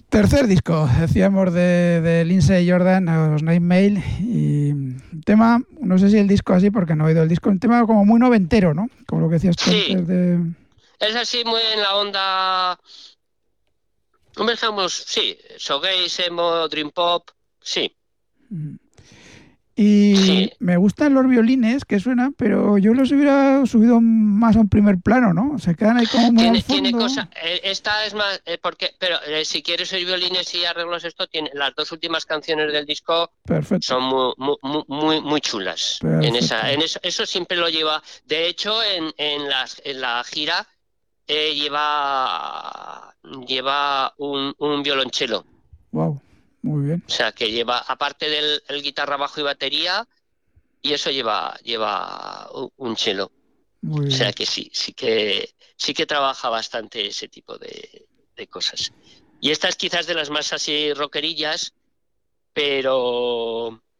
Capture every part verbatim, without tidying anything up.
Tercer disco, decíamos de, de Lindsey Jordan, los Night Mail, y tema, no sé si el disco así, porque no he oído el disco, un tema como muy noventero, ¿no? Como lo que decías tú Sí, antes de... es así muy en la onda. Hombre, digamos, sí, shoegaze, emo, dream pop, sí, Y sí. me gustan los violines que suenan, pero yo los hubiera subido más a un primer plano, ¿no? Se quedan ahí como muy al Tiene, tiene fondo. cosa, eh, esta es más, eh, porque, pero eh, si quieres oír violines y arreglos esto, tiene las dos últimas canciones del disco Perfecto, son muy, muy, muy, muy muy chulas. En esa, perfecto. en eso, eso siempre lo lleva. De hecho, en, en las, en la gira eh, lleva, lleva un, un violonchelo. Wow, muy bien, O sea, que lleva, aparte del el guitarra, bajo y batería, y eso lleva, lleva un, un cello. muy O sea bien. que sí, sí que, sí que trabaja bastante ese tipo de, de cosas. Y esta es quizás de las más así rockerillas, pero,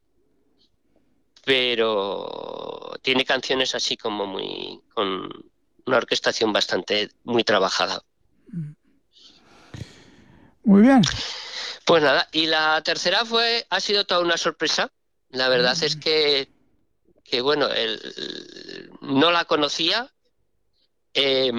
pero tiene canciones así como muy, con una orquestación bastante, muy trabajada. Muy bien. Pues nada, y la tercera fue, ha sido toda una sorpresa. La verdad es que, que bueno, el, no la conocía. Eh,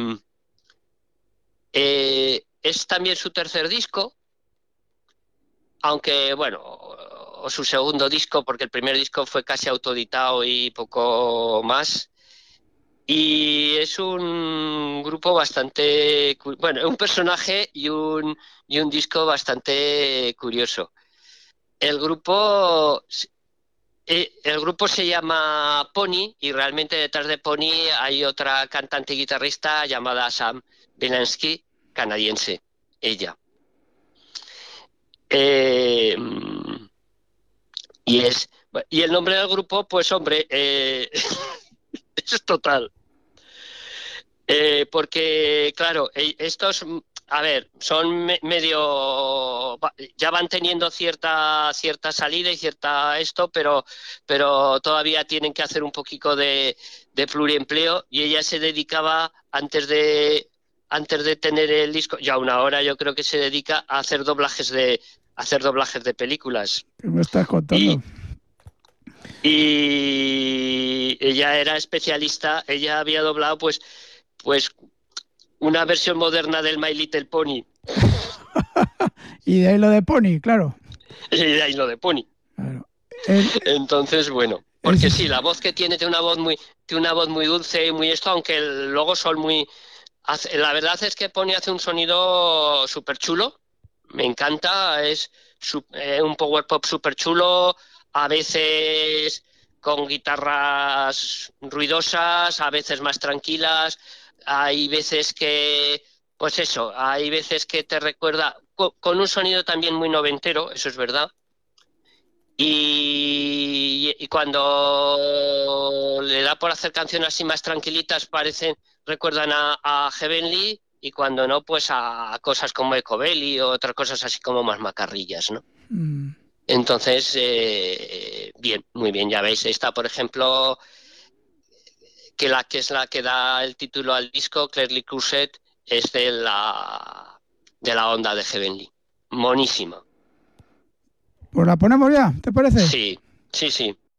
eh, es también su tercer disco, aunque bueno, o su segundo disco, porque el primer disco fue casi autoeditado y poco más. Y es un grupo bastante, cu- bueno, un personaje y un, y un disco bastante curioso. El grupo, eh, el grupo se llama Pony y realmente detrás de Pony hay otra cantante y guitarrista llamada Sam Belansky, canadiense, ella. Eh, y es y el nombre del grupo, pues hombre, eh, es total. Eh, porque, claro, eh, estos, mm, a ver, son me- medio, va- ya van teniendo cierta, cierta salida y cierta esto, pero, pero todavía tienen que hacer un poquito de, de pluriempleo y ella se dedicaba antes de, antes de tener el disco, ya una hora yo creo que se dedica a hacer doblajes de, a hacer doblajes de películas. ¿Qué me estás Y, contando? y ella era especialista, ella había doblado pues, pues una versión moderna del My Little Pony. Y de ahí lo de Pony, claro. Y de ahí lo de Pony. Claro. El, Entonces, bueno, porque es, sí, la voz que tiene tiene una voz muy, tiene una voz muy dulce y muy esto, aunque el- luego son muy. hace- la verdad es que Pony hace un sonido súper chulo. Me encanta, es su- eh, un power pop súper chulo, a veces con guitarras ruidosas, a veces más tranquilas. Hay veces que, pues eso, hay veces que te recuerda, co- con un sonido también muy noventero, eso es verdad. Y, y cuando le da por hacer canciones así más tranquilitas, parecen, recuerdan a, a Heavenly, y cuando no, pues a, cosas como Ecobelly o otras cosas así como más macarrillas, ¿no? mm, Entonces, eh, bien, muy bien, ya veis, esta, por ejemplo, que la que es la que da el título al disco, Clearly Crusade, es de la, de la onda de Heavenly. Monísima. pues la ponemos ya, ¿te parece? Sí, sí, sí.